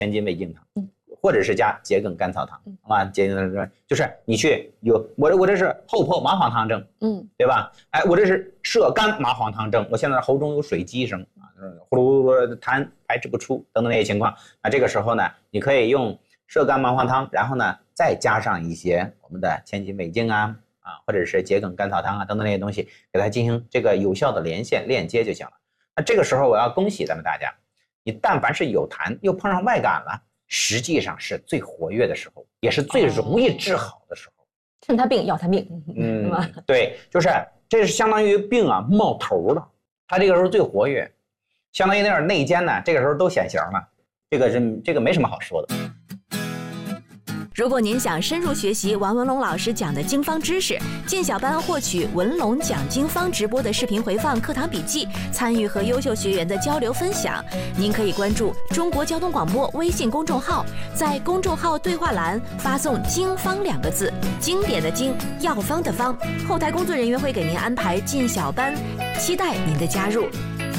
千金胃净汤，或者是加桔梗甘草汤，啊，桔梗就是你去我这是后破麻黄汤症，对吧？哎，我这是涉肝麻黄汤症，我现在喉中有水积声啊，呼噜痰排斥不出等等那些情况，那这个时候呢，你可以用涉肝麻黄汤，然后呢再加上一些我们的千金胃净啊，或者是桔梗甘草汤啊等等那些东西，给它进行这个有效的链接就行了。那这个时候我要恭喜咱们大家，你但凡是有痰又碰上外感了，实际上是最活跃的时候，也是最容易治好的时候。 趁他病要他命， 对，就是这是相当于病啊冒头了，他这个时候最活跃，相当于那点内奸呢，这个时候都显形了，这个没什么好说的。 如果您想深入学习王文龙老师讲的经方知识，进小班获取文龙讲经方直播的视频回放、课堂笔记，参与和优秀学员的交流分享，您可以关注中国交通广播微信公众号，在公众号对话栏发送经方2个字，经典的经，药方的方，后台工作人员会给您安排进小班，期待您的加入。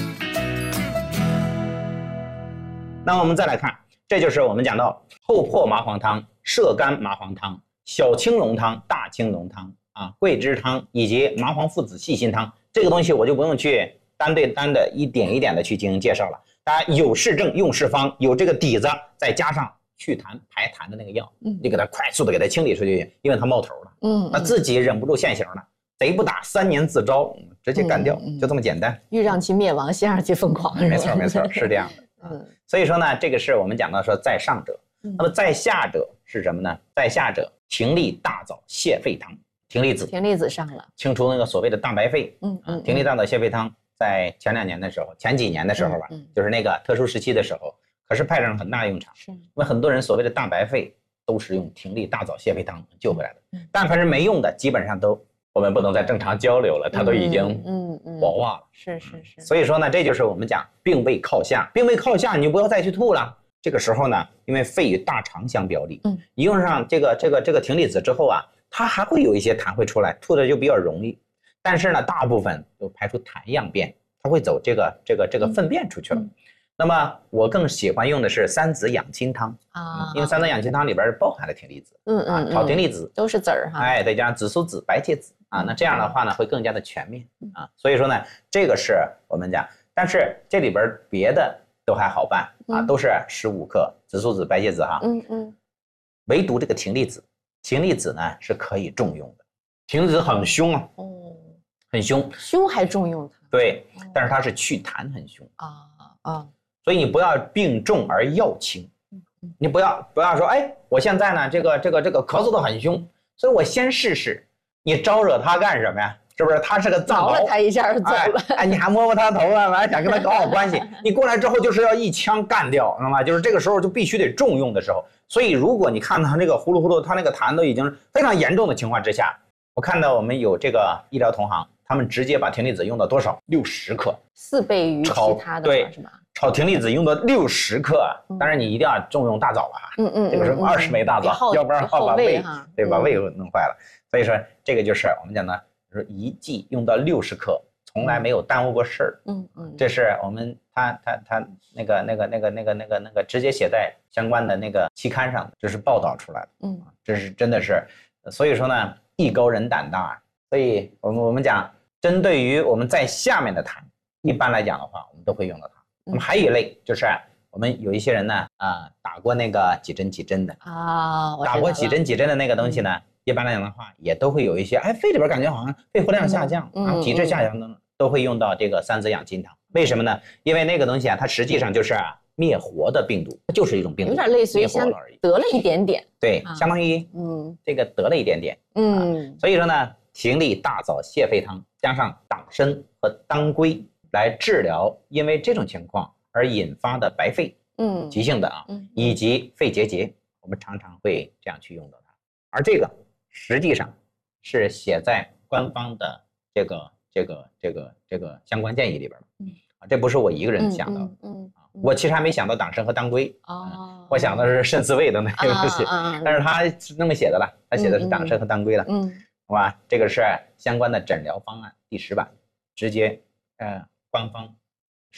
那我们再来看，这就是我们讲到后破麻黄汤、涉肝麻黄汤、小青龙汤、大青龙汤啊、桂枝汤以及麻黄附子细辛汤，这个东西我就不用去单对单的一点一点的去进行介绍了。大家有是症用是方，有这个底子，再加上祛痰排痰的那个药，你给它快速的给它清理出去，因为它冒头了，那自己忍不住现形了，贼不打3年自招，直接干掉，就这么简单。 欲让其灭亡，先让其疯狂。 没错，是这样的。所以说呢，这个是我们讲到说在上者，那么在下者是什么呢？在下者葶苈大枣泻肺汤，葶苈子上了， 清除那个所谓的大白肺。葶苈大枣泻肺汤在前几年的时候吧，就是那个特殊时期的时候，可是派上很大用场。因为很多人所谓的大白肺都是用葶苈大枣泻肺汤救回来的，但凡是没用的，基本上都我们不能再正常交流了，它都已经火化了。 是。 所以说呢，这就是我们讲病未靠下，你就不要再去吐了。这个时候呢，因为肺与大肠相表里，你用上这个葶苈子之后啊，它还会有一些痰会出来，吐的就比较容易。但是呢，大部分都排出痰样便，它会走这个粪便出去了。那么我更喜欢用的是三子养亲汤啊，因为三子养亲汤里边包含了葶苈子，炒葶苈子都是籽儿哈， 哎，再加上紫苏子、白芥子啊，那这样的话呢，会更加的全面啊。所以说呢，这个是我们讲，但是这里边别的都还好办啊，都是15克紫苏子、白芥子哈，唯独这个葶苈子呢是可以重用的，葶苈子很凶啊，很凶还重用它， 对，但是它是祛痰很凶啊。所以你不要病重而药轻，你不要说，哎，我现在呢这个咳嗽的很凶，所以我先试试。你招惹他干什么呀？是不是？他是个藏獒， 挠了他一下就走了。 哎，你还摸摸他头啊，完了想跟他搞好关系，你过来之后就是要一枪干掉，知道吗？就是这个时候就必须得重用的时候。所以如果你看他这个呼噜呼噜，他那个痰都已经非常严重的情况之下，我看到我们有这个医疗同行，他们直接把葶苈子用到多少？60克，4 倍于其他的， 对，是吧？炒葶苈子用到60克，当然你一定要重用大枣了哈。这个是20枚大枣，要不然把胃把胃弄坏了。所以说这个就是我们讲的，就是一剂用到60克，从来没有耽误过事儿。这是我们他那个直接写在相关的那个期刊上的，这是报道出来的。这是真的是，所以说呢，艺高人胆大。所以我们讲，针对于我们在下面的痰，一般来讲的话，我们都会用到它。那么还有一类就是我们有一些人呢，打过那个几针的啊，打过几针的那个东西呢，一般来讲的话，也都会有一些，哎，肺里边感觉好像肺活量下降啊，体质下降等等，都会用到这个三子养亲汤。为什么呢？因为那个东西啊，它实际上就是灭活的病毒，它就是一种病毒， 有点类似于像得了一点点， 对，相当于这个得了一点点，所以说呢，葶苈大枣泻肺汤加上党参和当归来治疗因为这种情况而引发的白肺，急性的啊，以及肺结节，我们常常会这样去用到它。而这个实际上是写在官方的这个相关建议里边的，这不是我一个人想到的，我其实还没想到党参和当归，我想的是肾四味的那个东西，但是他是那么写的了，他写的是党参和当归了，好吧，这个是相关的诊疗方案第10版，直接官方是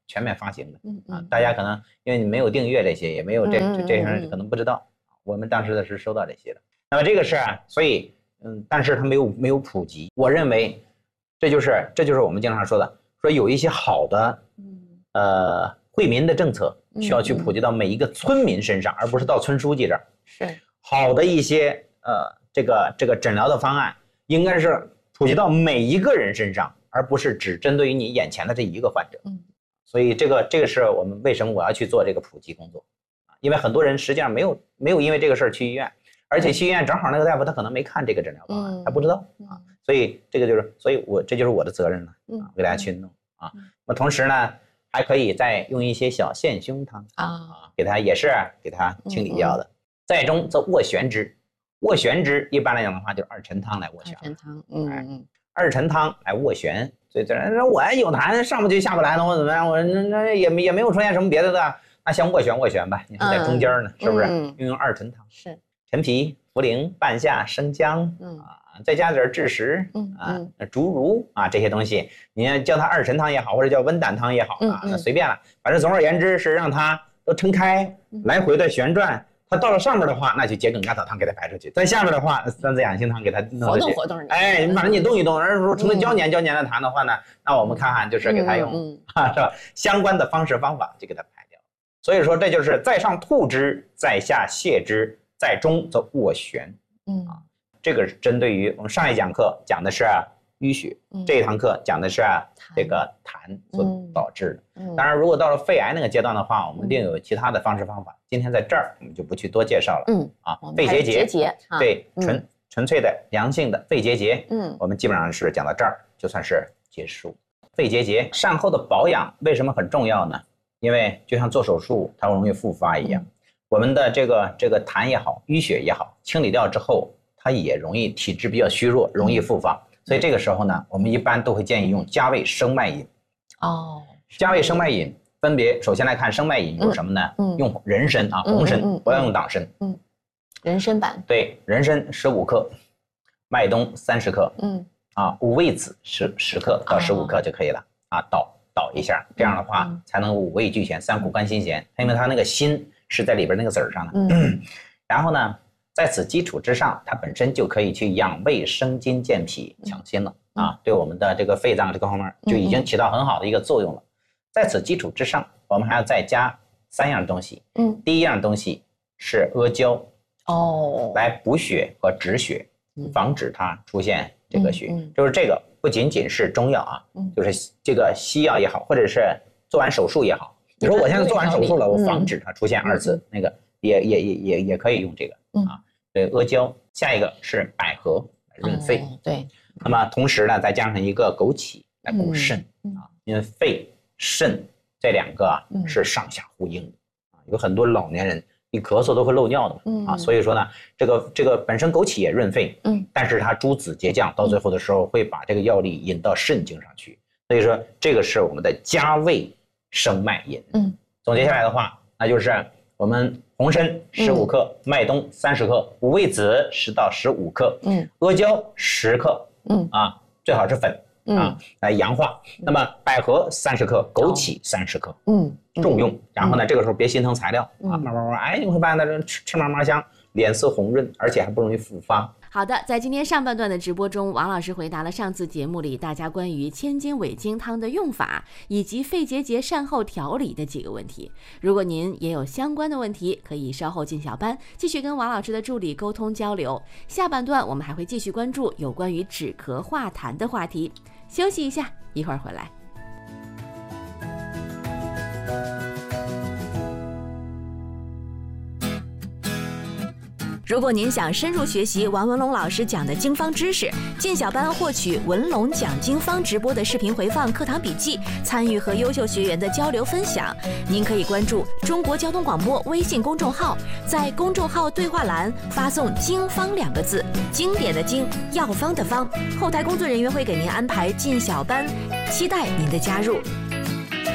全面发行的大家可能因为你没有订阅这些，也没有这些人可能不知道，我们当时的是收到这些的。那么这个是所以但是它没有普及，我认为这就是我们经常说的，说有一些好的惠民的政策需要去普及到每一个村民身上，而不是到村书记这儿。 是好的一些这个诊疗的方案，应该是普及到每一个人身上，而不是只针对于你眼前的这一个患者。所以这个是我们为什么我要去做这个普及工作因为很多人实际上没有因为这个事儿去医院，而且去医院正好那个大夫他可能没看这个诊疗方案，他不知道所以这个就是这就是我的责任了给大家去弄那同时呢还可以再用一些小线胸汤给他也是给他清理掉的。在中则斡旋之，斡旋之一般来讲的话就是二陈汤来斡旋。二陈汤，二陈汤来斡旋。所以这人说我有痰上不去下不来了，我怎么样？我那也没有出现什么别的的，那先斡旋吧。你是在中间呢，是不是？运用二陈汤是陈皮、茯苓、半夏、生姜再加点枳实竹茹这些东西，你要叫它二陈汤也好，或者叫温胆汤也好那随便了。反正总而言之是让它都撑开，来回的旋转。它到了上面的话，那就桔梗甘草汤给它排出去；在下面的话，三子养心汤给它弄出去。 活动。 哎，反正你动一动，而说成了胶黏的痰的话呢，那我们看看就是给它用是吧？相关的方式方法就给它排掉。所以说这就是在上吐之，在下泻之，在中则斡旋。这个是针对于我们上一讲课讲的是淤血，这一堂课讲的是这个痰所导致的。当然，如果到了肺癌那个阶段的话，我们另有其他的方式方法。今天在这儿我们就不去多介绍了。肺结节，对，纯粹的良性的肺结节，我们基本上是讲到这儿就算是结束。肺结节善后的保养为什么很重要呢？因为就像做手术它容易复发一样，我们的这个痰也好，淤血也好，清理掉之后，它也容易体质比较虚弱，容易复发。所以这个时候呢，我们一般都会建议用加味生脉饮。加味生脉饮分别首先来看生脉饮有什么呢？用人参红参，不要用党参。 人参版。对， 人参15克，麦冬30克，五味子10克到15克就可以了捣一下，这样的话才能五味俱全，三苦甘辛咸，因为它那个辛是在里边那个籽儿上的。然后呢，在此基础之上，它本身就可以去养胃生津健脾强心了对我们的这个肺脏这个方面就已经起到很好的一个作用了。在此基础之上，我们还要再加3样东西。第一样东西是阿胶来补血和止血，防止它出现这个血。就是这个不仅仅是中药就是这个西药也好，或者是做完手术也好。你说我现在做完手术了，我防止它出现2次那个也可以用这个对，阿胶。下一个是百合来润肺。对。那么同时呢，再加上一个枸杞来补肾因为肺肾这2个是上下呼应的有很多老年人一咳嗽都会漏尿的嘛所以说呢，这个本身枸杞也润肺但是它诸子结降，到最后的时候会把这个药力引到肾经上去，所以说这个是我们的加味生脉饮。总结下来的话，那就是我们红参15克，麦冬30克，五味子10到15克，阿胶10克，最好是粉来阳化。那么百合30克，枸杞30克，重用。然后呢，这个时候别心疼材料慢慢你会发现它吃嘛嘛香，脸色红润，而且还不容易复发。 好的，在今天上半段的直播中，王老师回答了上次节目里大家关于千金伪精汤的用法以及肺结节善后调理的几个问题。如果您也有相关的问题，可以稍后进小班继续跟王老师的助理沟通交流。下半段我们还会继续关注有关于止咳化痰的话题。休息一下，一会儿回来。如果您想深入学习王文龙老师讲的经方知识，进小班获取文龙讲经方直播的视频回放、课堂笔记，参与和优秀学员的交流分享，您可以关注中国交通广播微信公众号，在公众号对话栏发送“经方”2个字，经典的经，药方的方，后台工作人员会给您安排进小班，期待您的加入。